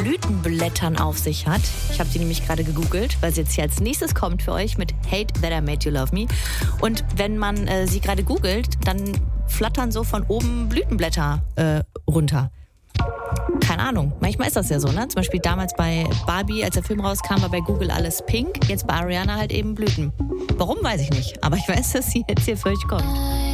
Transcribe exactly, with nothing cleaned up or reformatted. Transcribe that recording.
Blütenblättern auf sich hat. Ich habe sie nämlich gerade gegoogelt, weil sie jetzt hier als nächstes kommt für euch mit Hate That I Made You Love Me. Und wenn man äh, sie gerade googelt, dann flattern so von oben Blütenblätter äh, runter. Keine Ahnung, manchmal ist das ja so, ne? Zum Beispiel damals bei Barbie, als der Film rauskam, war bei Google alles pink, jetzt bei Ariana halt eben Blüten. Warum, weiß ich nicht, aber ich weiß, dass sie jetzt hier für euch kommt.